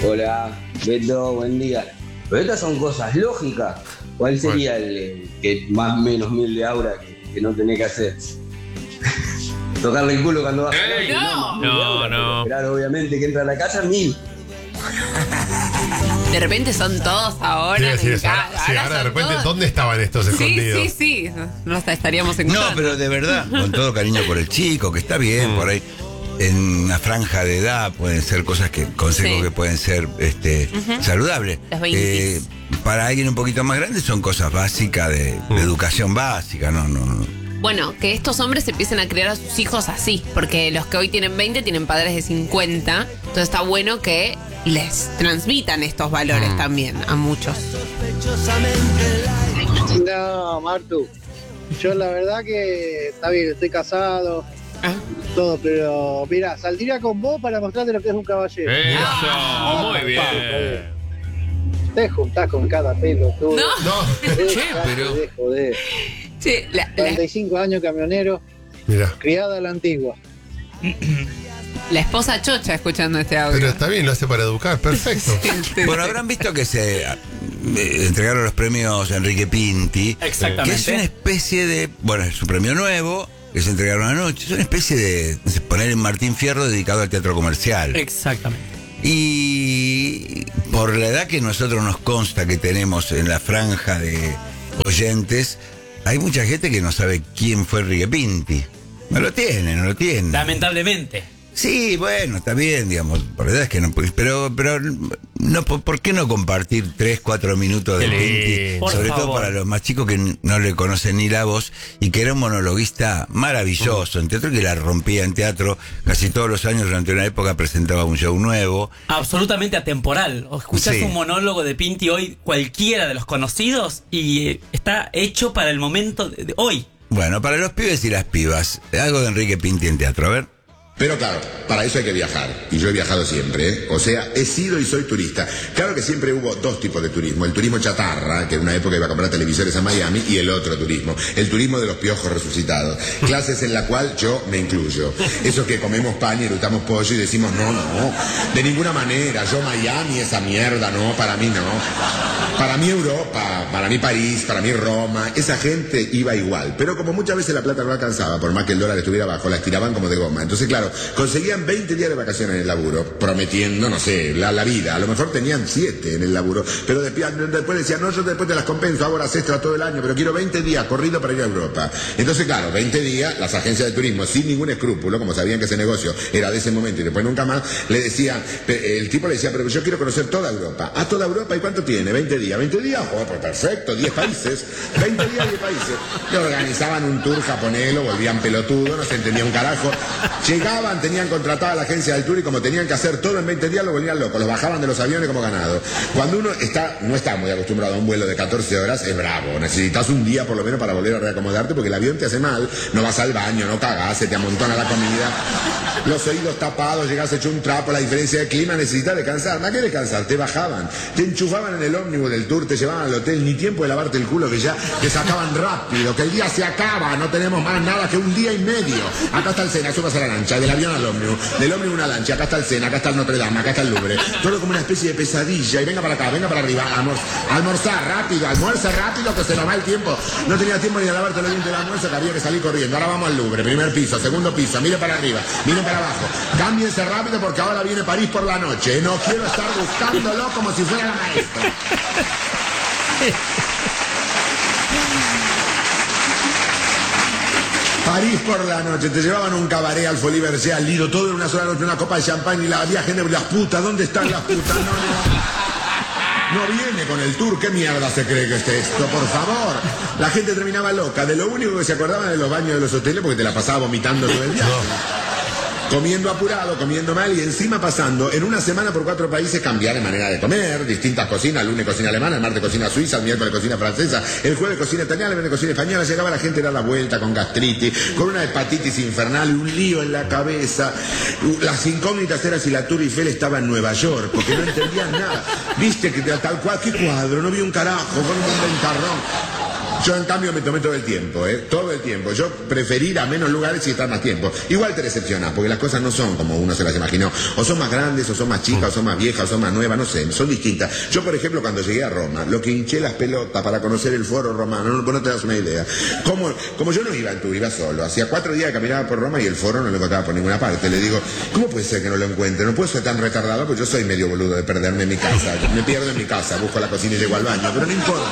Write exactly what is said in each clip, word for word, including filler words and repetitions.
Hola, Beto, buen día. Pero estas son cosas lógicas. ¿Cuál sería el, el que más o menos mil de aura que, que no tenés que hacer? Tocarle el culo cuando vas a ¡Ey! no, No, no. Esperar obviamente que entra a la casa mil. De repente son todos ahora. Sí, sí, sí, ahora, ahora, sí, ahora de repente, todos... ¿dónde estaban estos escondidos? Sí, sí, sí. No hasta estaríamos encontrando. No, pero de verdad, con todo cariño por el chico, que está bien, mm. por ahí. En una franja de edad pueden ser cosas que, consejos sí. que pueden ser este, uh-huh. saludables. Eh, para alguien un poquito más grande son cosas básicas de, uh-huh. de educación básica, no, no, no. Bueno, que estos hombres empiecen a criar a sus hijos así, porque los que hoy tienen veinte tienen padres de cincuenta, entonces está bueno que les transmitan estos valores uh-huh. también a muchos. No, Martu, yo la verdad que está bien, estoy casado. ¿Ah? Todo, pero mira, saldría con vos para mostrarte lo que es un caballero. Eso, ah, muy bien. Te juntás con cada pelo, tú. No, no. Che, pero. De joder. Sí, la, la... cuarenta y cinco años camionero, mira. Criada a la antigua. La esposa chocha escuchando este audio. Pero está bien, lo hace para educar, perfecto. Sí, sí, sí. Bueno, habrán visto que se eh, entregaron los premios Enrique Pinti. Exactamente. Que es una especie de. Bueno, es un premio nuevo. Que se entregaron anoche, es una especie de, de poner en Martín Fierro dedicado al teatro comercial. Exactamente. Y por la edad que nosotros nos consta que tenemos en la franja de oyentes, hay mucha gente que no sabe quién fue Enrique Pinti. No lo tiene, no lo tiene. Lamentablemente. Sí, bueno, está bien, digamos, por la edad es que no puedes, pero, pero no, ¿por qué no compartir tres, cuatro minutos de Pinti? Por Sobre favor. todo para los más chicos que no le conocen ni la voz, y que era un monologuista maravilloso en teatro, que la rompía en teatro casi todos los años. Durante una época presentaba un show nuevo. Absolutamente atemporal. O escuchás sí. un monólogo de Pinti hoy, cualquiera de los conocidos, y eh, está hecho para el momento de, de hoy. Bueno, para los pibes y las pibas, algo de Enrique Pinti en teatro, a ver. Pero claro, para eso hay que viajar, y yo he viajado siempre, ¿eh? O sea, he sido y soy turista. Claro que siempre hubo dos tipos de turismo, el turismo chatarra, que en una época iba a comprar televisores a Miami, y el otro turismo, el turismo de los piojos resucitados, clases en la cual yo me incluyo. Eso que comemos pan y eructamos pollo y decimos, no, no, de ninguna manera, yo Miami, esa mierda, no, para mí no. Para mí Europa, para mí París, para mí Roma, esa gente iba igual, pero como muchas veces la plata no alcanzaba, por más que el dólar estuviera bajo, la estiraban como de goma. Entonces, claro, conseguían veinte días de vacaciones en el laburo, prometiendo, no sé, la, la vida. A lo mejor tenían siete en el laburo, pero después, después decían, no, yo después te las compenso, hago horas extra todo el año, pero quiero veinte días corrido para ir a Europa. Entonces, claro, veinte días, las agencias de turismo, sin ningún escrúpulo, como sabían que ese negocio era de ese momento y después nunca más, le decían, el tipo le decía, pero yo quiero conocer toda Europa. ¿A toda Europa? ¿Y cuánto tiene? veinte días. ¿veinte días? Oh, pues perfecto, diez países. veinte días, diez países. Le organizaban un tour japonés, lo volvían pelotudo, no se entendía un carajo. Llegaban, tenían contratada la agencia del tour y como tenían que hacer todo en veinte días lo volvían locos, los bajaban de los aviones como ganado. Cuando uno está, no está muy acostumbrado a un vuelo de catorce horas, es bravo, necesitas un día por lo menos para volver a reacomodarte porque el avión te hace mal, no vas al baño, no cagás, se te amontona la comida, los oídos tapados, llegás hecho un trapo, la diferencia de clima, necesitas descansar. ¿No qué descansar? Te bajaban, te enchufaban en el ómnibus del tour, te llevaban al hotel, ni tiempo de lavarte el culo, que ya te sacaban rápido, que el día se acaba, no tenemos más nada que un día y medio. Acá está el Sena, subas a la lancha, del avión al ómnibus, del ómnibus una lancha, acá está el Sena, acá está el Notre Dame, acá está el Louvre, todo como una especie de pesadilla, y venga para acá, venga para arriba, almor almorzar rápido, almuerza rápido, que se nos va el tiempo. No tenía tiempo ni de lavarte los dientes del almuerzo, que había que salir corriendo. Ahora vamos al Louvre, primer piso, segundo piso, mire para arriba, mire para abajo, cámbiense rápido porque ahora viene París por la noche, no quiero estar buscándolo como si fuera la maestra. París por la noche, te llevaban un cabaret al Folies Bergère, al Lido, todo en una sola noche, una copa de champán y la había gente, las putas, ¿dónde están las putas? No, no, no viene con el tour, ¿qué mierda se cree que es esto? Por favor. La gente terminaba loca, de lo único que se acordaban de los baños de los hoteles porque te la pasaba vomitando todo el viaje. Comiendo apurado, comiendo mal y encima pasando en una semana por cuatro países cambiar de manera de comer, distintas cocinas, el lunes cocina alemana, el martes cocina suiza, el miércoles cocina francesa, el jueves cocina italiana, el viernes cocina española, llegaba la gente a dar la vuelta con gastritis, con una hepatitis infernal y un lío en la cabeza. Las incógnitas eran si la Tour Eiffel estaba en Nueva York, porque no entendían nada. Viste que tal cual, qué cuadro, no vi un carajo, con un ventarrón. Yo en cambio me tomé todo el tiempo, ¿eh? Todo el tiempo. Yo preferí ir a menos lugares y estar más tiempo. Igual te decepcionás, porque las cosas no son como uno se las imaginó. O son más grandes, o son más chicas, o son más viejas, o son más nuevas, no sé, son distintas. Yo, por ejemplo, cuando llegué a Roma, lo que hinché las pelotas para conocer el foro romano, no, no te das una idea. Como, como yo no iba en tour, iba solo. Hacía cuatro días que caminaba por Roma y el foro no lo encontraba por ninguna parte. Le digo, ¿cómo puede ser que no lo encuentre? No puedo ser tan retardado, porque yo soy medio boludo de perderme en mi casa. Me pierdo en mi casa, busco la cocina y llego al baño, pero no importa.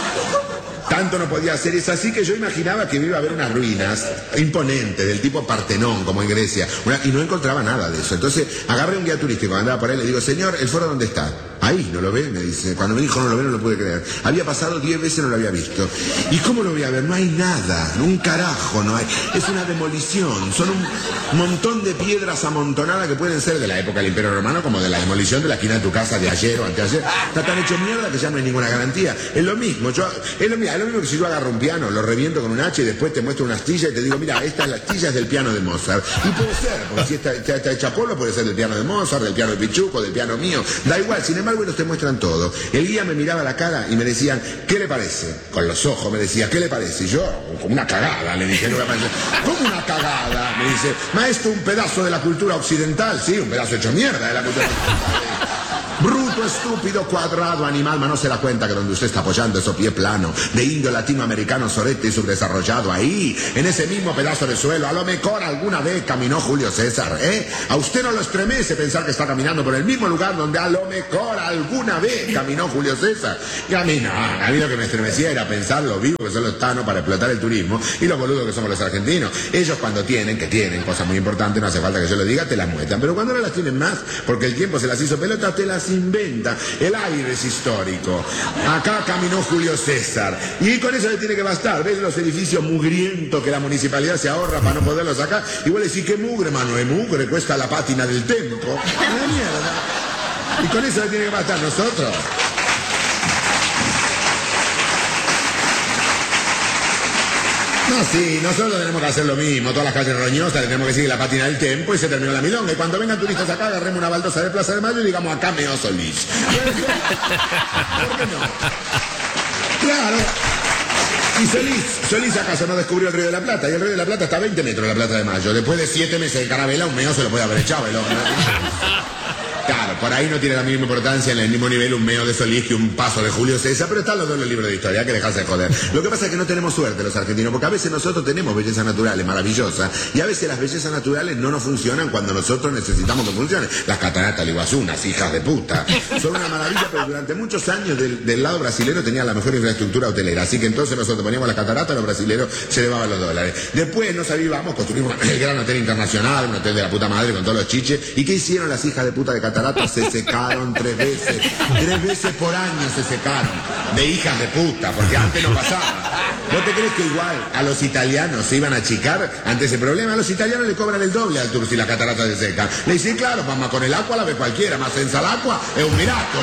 Tanto no podía hacer, es así que yo imaginaba que iba a haber unas ruinas imponentes, del tipo Partenón, como en Grecia, una, y no encontraba nada de eso. Entonces agarré un guía turístico, andaba por ahí, le digo, señor, ¿el foro dónde está? Ahí, ¿no lo ve? Me dice. Cuando me dijo no lo ve, no lo pude creer. Había pasado diez veces, no lo había visto. ¿Y cómo lo voy a ver? No hay nada, un carajo no hay. Es una demolición, son un montón de piedras amontonadas que pueden ser de la época del Imperio Romano, como de la demolición de la esquina de tu casa de ayer o anteayer. Está tan hecho mierda que ya no hay ninguna garantía. Es lo mismo, yo, es lo, es lo mismo que si yo agarro un piano, lo reviento con un hacha y después te muestro una astilla y te digo, mira, esta es la astilla, es del piano de Mozart. Y puede ser, porque si está, está, está hecha polvo, puede ser del piano de Mozart, del piano de Pichuco, del piano mío, da igual. Sin embargo, ellos te muestran todo. El guía me miraba la cara y me decían, ¿qué le parece? Con los ojos me decía, ¿qué le parece? Y yo, como una cagada, le dije, no me parece. ¿Cómo una cagada? Me dice, maestro, un pedazo de la cultura occidental. Sí, un pedazo hecho mierda de la cultura occidental. Bruto, estúpido, cuadrado, animal, mas no se da cuenta que donde usted está apoyando ese pie plano de indio latinoamericano sorete y subdesarrollado, ahí, en ese mismo pedazo de suelo, a lo mejor alguna vez caminó Julio César, ¿eh? A usted no lo estremece pensar que está caminando por el mismo lugar donde a lo mejor alguna vez caminó Julio César. Y a mí no, a mí lo que me estremecía era pensar lo vivo que son los tanos para explotar el turismo y los boludos que somos los argentinos. Ellos cuando tienen, que tienen cosas muy importantes, no hace falta que yo lo diga, te las muestran, pero cuando no las tienen más, porque el tiempo se las hizo pelota, te las inventa. El aire es histórico. Acá caminó Julio César. Y con eso le tiene que bastar. ¿Ves los edificios mugrientos que la municipalidad se ahorra para no poderlos sacar? Igual decir que mugre, mano, es mugre, cuesta la pátina del tempo. Una mierda. Y con eso le tiene que bastar nosotros. No, sí, nosotros tenemos que hacer lo mismo. Todas las calles roñosas le tenemos que seguir la pátina del tempo y se terminó la milonga. Y cuando vengan turistas acá, agarremos una baldosa de Plaza de Mayo y digamos, acá meó Solís. ¿Por qué no? Claro. Y Solís, Solís acaso no descubrió el Río de la Plata. Y el Río de la Plata está a veinte metros de la Plaza de Mayo. Después de siete meses de carabela, un meo se lo puede haber echado el hombre. Claro, por ahí no tiene la misma importancia en el mismo nivel un meo de Solís que un paso de Julio César, pero están los dos los libros de historia, hay que dejarse de joder. Lo que pasa es que no tenemos suerte los argentinos, porque a veces nosotros tenemos bellezas naturales maravillosas, y a veces las bellezas naturales no nos funcionan cuando nosotros necesitamos que funcionen. Las cataratas del Iguazú, unas hijas de puta, son una maravilla, pero durante muchos años del, del lado brasilero tenían la mejor infraestructura hotelera, así que entonces nosotros poníamos las cataratas, los brasileros se llevaban los dólares. Después nos avivamos, construimos el gran hotel internacional, un hotel de la puta madre con todos los chiches, ¿y qué hicieron las hijas de puta de cataratas? Se secaron tres veces, tres veces por año se secaron, de hijas de puta, porque antes no pasaba. ¿Vos te crees que igual a los italianos se iban a achicar ante ese problema? A los italianos le cobran el doble al tour si la catarata se seca. Le dicen, claro, mamá, con el agua la ve cualquiera, más senza l'acqua es un miracolo.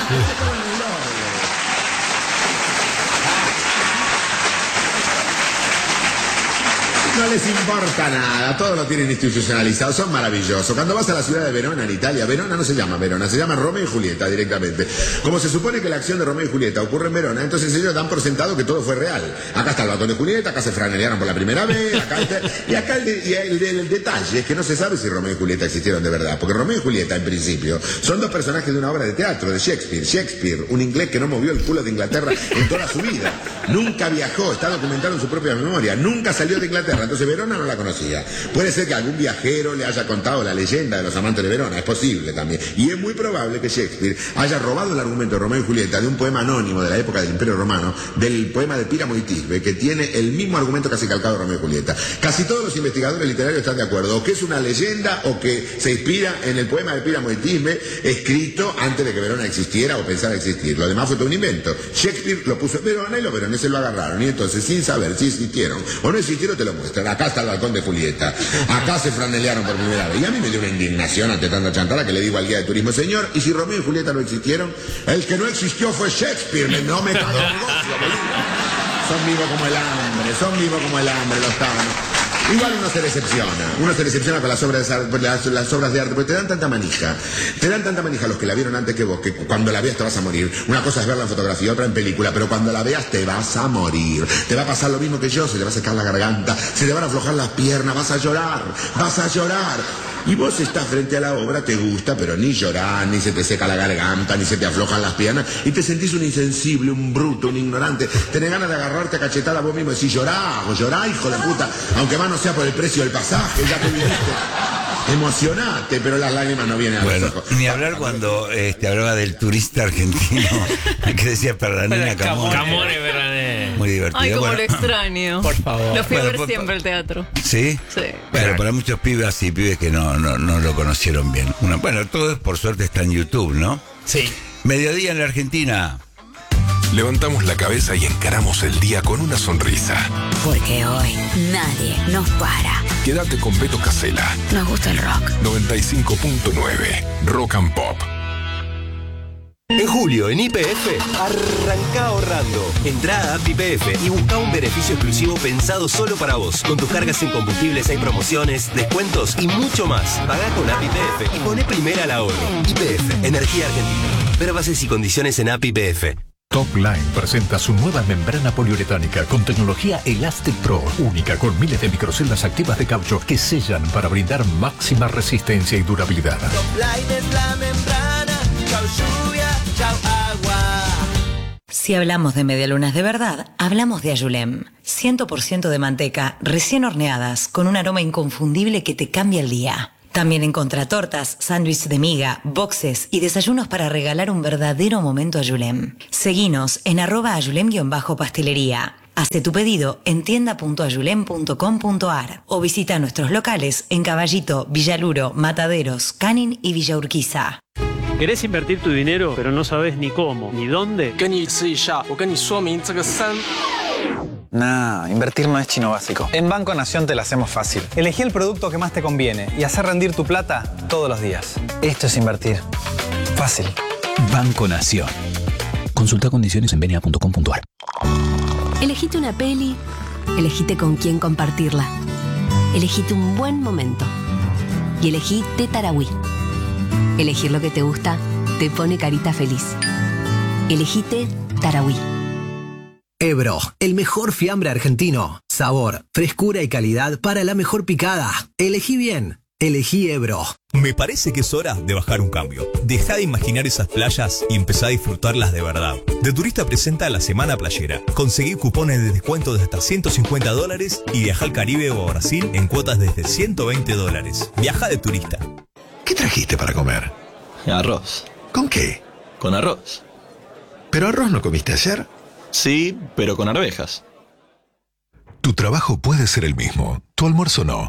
No les importa nada, todo lo tienen institucionalizado, son maravillosos. Cuando vas a la ciudad de Verona, en Italia, Verona no se llama Verona, se llama Romeo y Julieta directamente. Como se supone que la acción de Romeo y Julieta ocurre en Verona, entonces ellos dan por sentado que todo fue real. Acá está el balcón de Julieta, acá se franelearon por la primera vez, acá está, y acá el, de, y el, el, el detalle es que no se sabe si Romeo y Julieta existieron de verdad, porque Romeo y Julieta, en principio, son dos personajes de una obra de teatro, de Shakespeare. Shakespeare, un inglés que no movió el culo de Inglaterra en toda su vida. Nunca viajó, está documentado en su propia memoria, nunca salió de Inglaterra. Entonces Verona no la conocía. Puede ser que algún viajero le haya contado la leyenda de los amantes de Verona, es posible también. Y es muy probable que Shakespeare haya robado el argumento de Romeo y Julieta de un poema anónimo de la época del Imperio Romano, del poema de Píramo y Tisbe, que tiene el mismo argumento casi calcado de Romeo y Julieta. Casi todos los investigadores literarios están de acuerdo, o que es una leyenda o que se inspira en el poema de Píramo y Tisbe, escrito antes de que Verona existiera o pensara existir. Lo demás fue todo un invento. Shakespeare lo puso en Verona y los veroneses lo agarraron. Y entonces, sin saber si existieron o no existieron, te lo muestran. Acá está el balcón de Julieta. Acá se franelearon por primera vez. Y a mí me dio una indignación ante tanta chantada que le digo al guía de turismo, señor, ¿y si Romeo y Julieta no existieron? El que no existió fue Shakespeare. Me, no me cago en negocio, boludo. Son vivos como el hambre, son vivos como el hambre los tanos. Igual uno se decepciona, uno se decepciona con las obras, las, las obras de arte, porque te dan tanta manija, te dan tanta manija los que la vieron antes que vos, que cuando la veas te vas a morir. Una cosa es verla en fotografía, otra en película, pero cuando la veas te vas a morir. Te va a pasar lo mismo que yo, se te va a secar la garganta, se te van a aflojar las piernas, vas a llorar, vas a llorar. Y vos estás frente a la obra, te gusta, pero ni llorás, ni se te seca la garganta, ni se te aflojan las piernas, y te sentís un insensible, un bruto, un ignorante. Tenés ganas de agarrarte a cachetada vos mismo y decís, llorá, o llorá, hijo de puta, aunque más no sea por el precio del pasaje, ya te viniste. Emocionate, pero las lágrimas no vienen a bueno, los ojos. Ni hablar cuando este, hablaba del turista argentino que decía Perlanena Camone. Camone, Perlanena. Muy divertido. Ay, como bueno, lo extraño. Por favor. Lo fui a Bueno, ver por- siempre al teatro. ¿Sí? Sí. Pero para muchos pibes y pibes que no, no, no lo conocieron bien. Una- bueno, todo es, por suerte está en YouTube, ¿no? Sí. Mediodía en la Argentina. Levantamos la cabeza y encaramos el día con una sonrisa. Porque hoy nadie nos para. Quédate con Beto Casella. Nos gusta el rock. noventa y cinco punto nueve Rock and Pop. En julio, en Y P F, arranca ahorrando. Entrá a App Y P F y busca un beneficio exclusivo pensado solo para vos. Con tus cargas en combustibles hay promociones, descuentos y mucho más. Pagá con App Y P F y poné primera al ahorro. Y P F, Energía Argentina. Ver bases y condiciones en App Y P F. Top Line presenta su nueva membrana poliuretánica con tecnología Elastic Pro, única con miles de microceldas activas de caucho que sellan para brindar máxima resistencia y durabilidad. Top Line es la membrana, chau lluvia, chau agua. Si hablamos de medialunas de verdad, hablamos de Ayulem. cien por ciento de manteca, recién horneadas, con un aroma inconfundible que te cambia el día. También encontrá tortas, sándwiches de miga, boxes y desayunos para regalar un verdadero momento Ayulem. Seguinos en arroba ayulem-pastelería. Hazte tu pedido en tienda punto ayulem punto com punto ar o visita nuestros locales en Caballito, Villaluro, Mataderos, Canin y Villa Urquiza. ¿Querés invertir tu dinero, pero no sabes ni cómo, ni dónde? Nah, invertir no es chino básico. En Banco Nación te la hacemos fácil. Elegí el producto que más te conviene y hacer rendir tu plata todos los días. Esto es invertir. Fácil. Banco Nación. Consulta condiciones en benia punto com punto ar. Elegite una peli, elegite con quién compartirla. Elegite un buen momento. Y elegí Tetarawi. Elegir lo que te gusta te pone carita feliz. Elegite Tarawi. Ebro, el mejor fiambre argentino. Sabor, frescura y calidad para la mejor picada. Elegí bien. Elegí Ebro. Me parece que es hora de bajar un cambio. Deja de imaginar esas playas y empezá a disfrutarlas de verdad. De Turista presenta la Semana Playera. Conseguí cupones de descuento de hasta ciento cincuenta dólares y viaja al Caribe o a Brasil en cuotas desde ciento veinte dólares. Viaja de Turista. ¿Qué trajiste para comer? Arroz. ¿Con qué? Con arroz. ¿Pero arroz no comiste ayer? Sí, pero con arvejas. Tu trabajo puede ser el mismo, tu almuerzo no.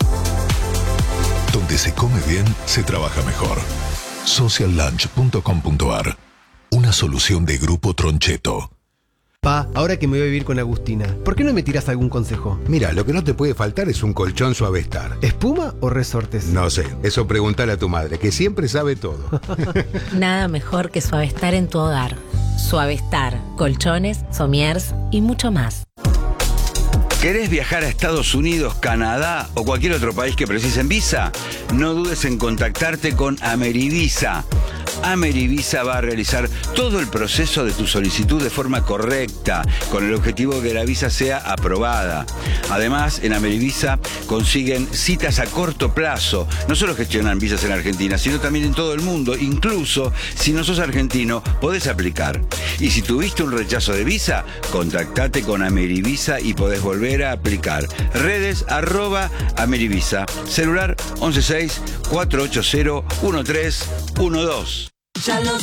Donde se come bien, se trabaja mejor. social lunch punto com punto ar. Una solución de Grupo Troncheto. Pa, ahora que me voy a vivir con Agustina, ¿por qué no me tirás algún consejo? Mira, lo que no te puede faltar es un colchón Suavestar. ¿Espuma o resortes? No sé, eso pregúntale a tu madre, que siempre sabe todo. Nada mejor que Suavestar en tu hogar. Suavestar, colchones, somiers y mucho más. ¿Querés viajar a Estados Unidos, Canadá o cualquier otro país que precisen visa? No dudes en contactarte con Amerivisa. Amerivisa va a realizar todo el proceso de tu solicitud de forma correcta, con el objetivo de que la visa sea aprobada. Además, en Amerivisa consiguen citas a corto plazo. No solo gestionan visas en Argentina, sino también en todo el mundo. Incluso, si no sos argentino, podés aplicar. Y si tuviste un rechazo de visa, contactate con Amerivisa y podés volver a aplicar. Redes arroba Amerivisa. Celular once seis, cuatro ocho cero, uno tres uno dos.